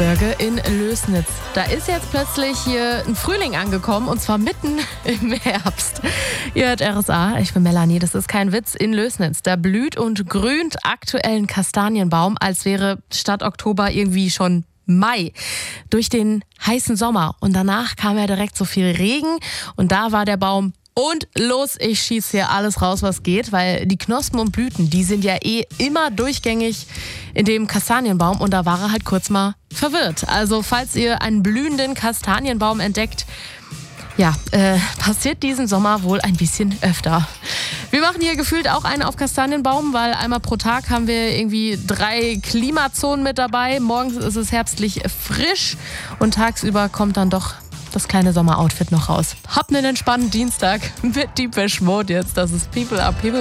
Gebirge in Lößnitz. Da ist jetzt plötzlich hier ein Frühling angekommen und zwar mitten im Herbst. Ihr hört RSA, ich bin Melanie, das ist kein Witz, in Lößnitz. Da blüht und grünt aktuell ein Kastanienbaum, als wäre statt Oktober irgendwie schon Mai. Durch den heißen Sommer und danach kam ja direkt so viel Regen und da war der Baum und los, ich schieße hier alles raus, was geht, weil die Knospen und Blüten, die sind ja immer durchgängig in dem Kastanienbaum und da war er halt kurz mal verwirrt. Also falls ihr einen blühenden Kastanienbaum entdeckt, ja, passiert diesen Sommer wohl ein bisschen öfter. Wir machen hier gefühlt auch einen auf Kastanienbaum, weil einmal pro Tag haben wir irgendwie 3 Klimazonen mit dabei. Morgens ist es herbstlich frisch und tagsüber kommt dann doch das kleine Sommeroutfit noch raus. Habt einen entspannten Dienstag mit Depeche Mode jetzt. Das ist People Are People.